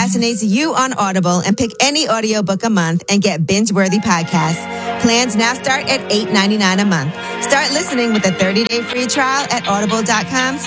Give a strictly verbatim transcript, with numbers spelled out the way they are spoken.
fascinates you on Audible and pick any audiobook a month and get binge-worthy podcasts. Plans now start at eight ninety-nine a month. Start listening with a thirty-day free trial at audible.com